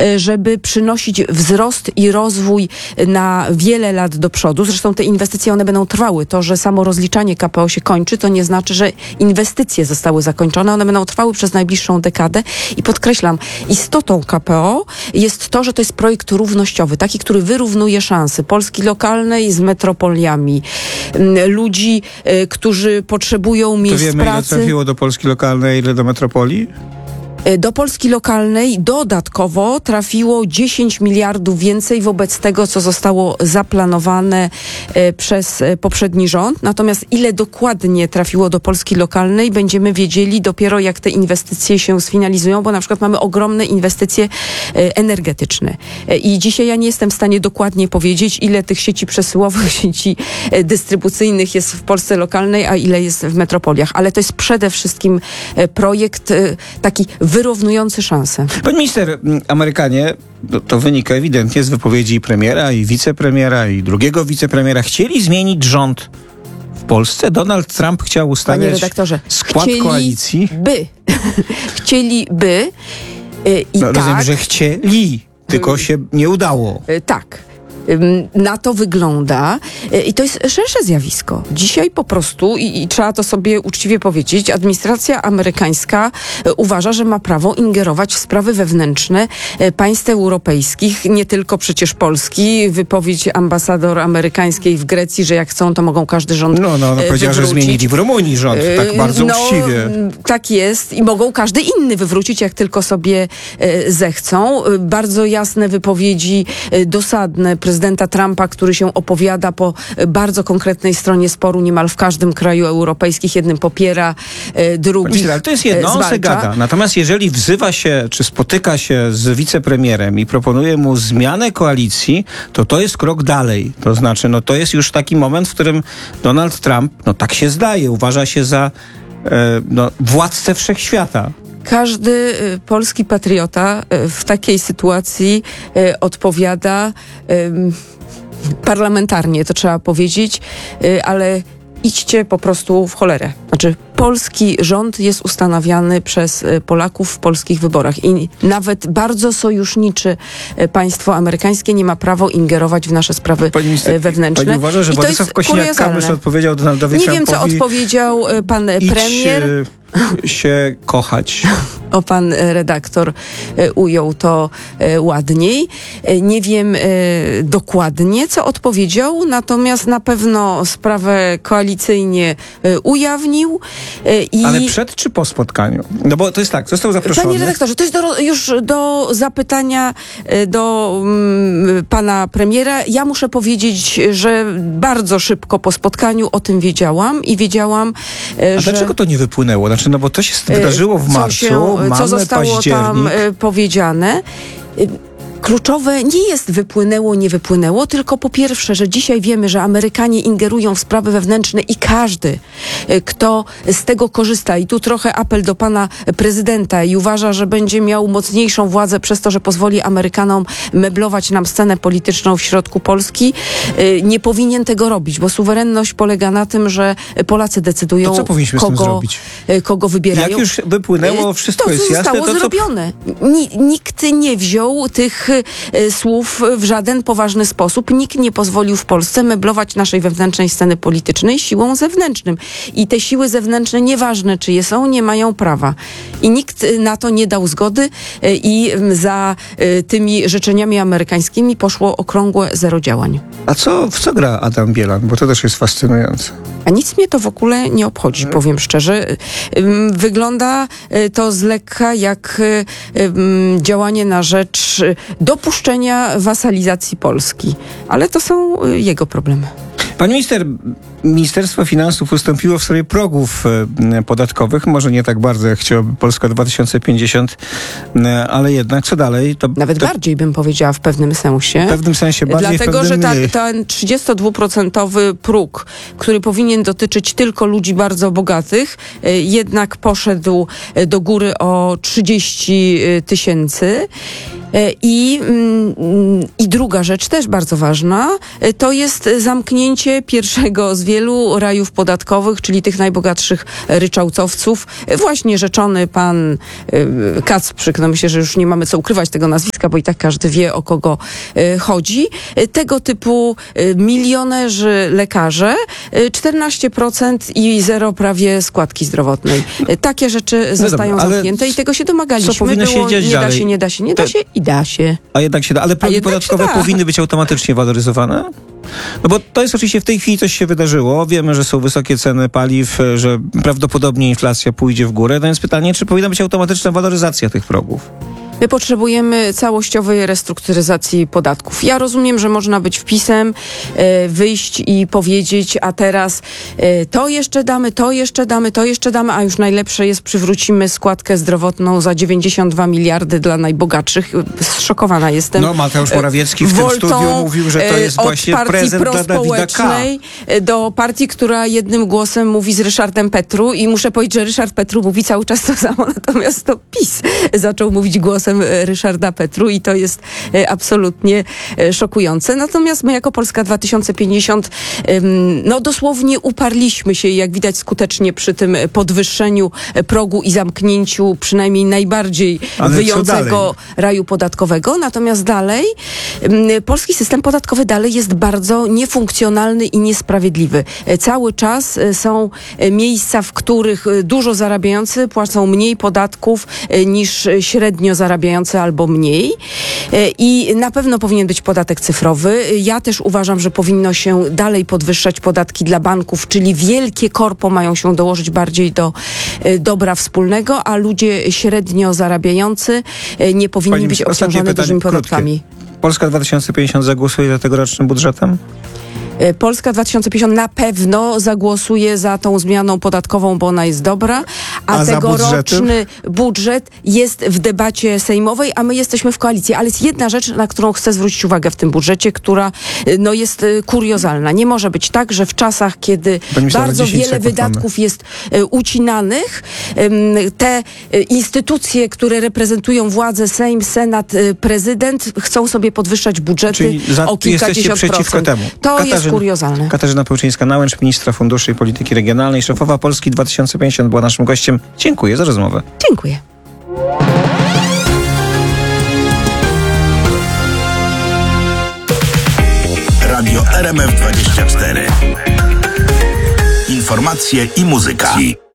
żeby przynosić wzrost i rozwój na wiele lat do przodu. Zresztą te inwestycje, one będą trwały. To, że samo rozliczanie KPO się kończy, to nie znaczy, że inwestycje zostały zakończone. One będą trwały przez najbliższą dekadę i podkreślam, istotą KPO jest to, że to jest projekt równościowy, taki, który wyrównuje szanse Polski lokalnej z metropoliami. Ludzi, którzy potrzebują miejsc pracy. To wiemy, ile trafiło do Polski lokalnej, ile do metropolii? Do Polski lokalnej dodatkowo trafiło 10 miliardów więcej wobec tego, co zostało zaplanowane przez poprzedni rząd. Natomiast ile dokładnie trafiło do Polski lokalnej, będziemy wiedzieli dopiero, jak te inwestycje się sfinalizują, bo na przykład mamy ogromne inwestycje energetyczne. I dzisiaj ja nie jestem w stanie dokładnie powiedzieć, ile tych sieci przesyłowych, sieci dystrybucyjnych jest w Polsce lokalnej, a ile jest w metropoliach. Ale to jest przede wszystkim projekt taki wyrównujący szanse. Pani minister, Amerykanie, to wynika ewidentnie z wypowiedzi premiera i wicepremiera i drugiego wicepremiera, chcieli zmienić w Polsce. Donald Trump chciał ustawiać skład koalicji. Chcieliby. Rozumiem, że chcieli, tylko się nie udało. Tak. Na to wygląda i to jest szersze zjawisko. Dzisiaj po prostu, i trzeba to sobie uczciwie powiedzieć, administracja amerykańska uważa, że ma prawo ingerować w sprawy wewnętrzne państw europejskich, nie tylko przecież Polski. Wypowiedź ambasador amerykańskiej w Grecji, że jak chcą, to mogą każdy rząd ona powiedziała, że zmienili w Rumunii rząd, tak bardzo uczciwie. Tak jest i mogą każdy inny wywrócić, jak tylko sobie zechcą. Bardzo jasne wypowiedzi, dosadne prezydenta Trumpa, który się opowiada po bardzo konkretnej stronie sporu niemal w każdym kraju europejskim. Jednym popiera, drugi ale to jest jedno, on se gada. Natomiast jeżeli wzywa się, czy spotyka się z wicepremierem i proponuje mu zmianę koalicji, to jest krok dalej. To znaczy, to jest już taki moment, w którym Donald Trump, tak się zdaje, uważa się za władcę wszechświata. Każdy polski patriota w takiej sytuacji odpowiada parlamentarnie, to trzeba powiedzieć, ale idźcie po prostu w cholerę. Znaczy, polski rząd jest ustanawiany przez Polaków w polskich wyborach i nawet bardzo sojusznicze państwo amerykańskie nie ma prawa ingerować w nasze sprawy wewnętrzne. Pani uważa, że Władysław Kosiniak-Kamysz odpowiedział Donaldowi Trumpowi? Nie wiem, co odpowiedział pan premier. się kochać. Pan redaktor ujął to ładniej. Nie wiem dokładnie, co odpowiedział, natomiast na pewno sprawę koalicyjnie ujawnił. Ale przed czy po spotkaniu? Bo to jest tak, został zaproszony. Panie redaktorze, to jest już do zapytania do pana premiera. Ja muszę powiedzieć, że bardzo szybko po spotkaniu o tym wiedziałam i wiedziałam, że... A dlaczego to nie wypłynęło? Bo to się wydarzyło w marcu, co zostało tam powiedziane. Kluczowe nie jest wypłynęło, nie wypłynęło, tylko po pierwsze, że dzisiaj wiemy, że Amerykanie ingerują w sprawy wewnętrzne i każdy, kto z tego korzysta, i tu trochę apel do pana prezydenta i uważa, że będzie miał mocniejszą władzę przez to, że pozwoli Amerykanom meblować nam scenę polityczną w środku Polski, nie powinien tego robić, bo suwerenność polega na tym, że Polacy decydują, to co powinniśmy z tym zrobić? Kogo wybierają. Jak już wypłynęło, wszystko jest jasne. To zostało zrobione. Nikt nie wziął tych słów w żaden poważny sposób. Nikt nie pozwolił w Polsce meblować naszej wewnętrznej sceny politycznej siłą zewnętrzną. I te siły zewnętrzne, nieważne czyje są, nie mają prawa. I nikt na to nie dał zgody i za tymi życzeniami amerykańskimi poszło okrągłe zero działań. A w co gra Adam Bielan? Bo to też jest fascynujące. A nic mnie to w ogóle nie obchodzi, powiem szczerze. Wygląda to z lekka jak działanie na rzecz dopuszczenia wasalizacji Polski. Ale to są jego problemy. Pani minister, Ministerstwo Finansów ustąpiło w sprawie progów podatkowych. Może nie tak bardzo, jak chciałaby Polska 2050, ale jednak co dalej? Nawet bardziej bym powiedziała w pewnym sensie. W pewnym sensie bardziej, dlatego, że ten 32% próg, który powinien dotyczyć tylko ludzi bardzo bogatych, jednak poszedł do góry o 30 000. I druga rzecz, też bardzo ważna, to jest zamknięcie pierwszego z wielu rajów podatkowych, czyli tych najbogatszych ryczałtowców. Właśnie rzeczony pan Kacprzyk, no myślę, że już nie mamy co ukrywać tego nazwiska, bo i tak każdy wie, o kogo chodzi. Tego typu milionerzy lekarze, 14% i zero prawie składki zdrowotnej. Takie rzeczy zostają zamknięte i tego się domagaliśmy. Co powinno się dziać nie dalej? da się, i da się. A jednak się da. Ale progi podatkowe powinny być automatycznie waloryzowane? No bo to jest oczywiście w tej chwili coś się wydarzyło. Wiemy, że są wysokie ceny paliw, że prawdopodobnie inflacja pójdzie w górę. No więc pytanie, czy powinna być automatyczna waloryzacja tych progów? My potrzebujemy całościowej restrukturyzacji podatków. Ja rozumiem, że można być wpisem, wyjść i powiedzieć, a teraz to jeszcze damy, a już najlepsze jest, przywrócimy składkę zdrowotną za 92 miliardy dla najbogatszych. Zszokowana jestem. No, Mateusz Morawiecki w tym studiu mówił, że to jest właśnie prezent dla Dawida K. Do partii, która jednym głosem mówi z Ryszardem Petru i muszę powiedzieć, że Ryszard Petru mówi cały czas to samo, natomiast to PiS zaczął mówić głosem Ryszarda Petru i to jest absolutnie szokujące. Natomiast my jako Polska 2050 dosłownie uparliśmy się, jak widać skutecznie przy tym podwyższeniu progu i zamknięciu przynajmniej najbardziej wyjącego raju podatkowego. Natomiast dalej polski system podatkowy dalej jest bardzo niefunkcjonalny i niesprawiedliwy. Cały czas są miejsca, w których dużo zarabiający płacą mniej podatków niż średnio zarabiający albo mniej. I na pewno powinien być podatek cyfrowy. Ja też uważam, że powinno się dalej podwyższać podatki dla banków, czyli wielkie korpo mają się dołożyć bardziej do dobra wspólnego, a ludzie średnio zarabiający nie powinni być obciążone dużymi podatkami. Polska 2050 zagłosuje za tegorocznym budżetem? Polska 2050 na pewno zagłosuje za tą zmianą podatkową, bo ona jest dobra, a tegoroczny budżet jest w debacie sejmowej, a my jesteśmy w koalicji. Ale jest jedna rzecz, na którą chcę zwrócić uwagę w tym budżecie, która jest kuriozalna. Nie może być tak, że w czasach, kiedy bardzo wiele wydatków jest ucinanych, te instytucje, które reprezentują władzę, Sejm, Senat, prezydent, chcą sobie podwyższać budżety o kilkadziesiąt procent. Temu. To jest kuriozalne. Katarzyna Pełczyńska-Nałęcz, ministra funduszy i polityki regionalnej, szefowa Polski 2050 była naszym gościem. Dziękuję za rozmowę. Dziękuję. Radio RMF24. Informacje i muzyka.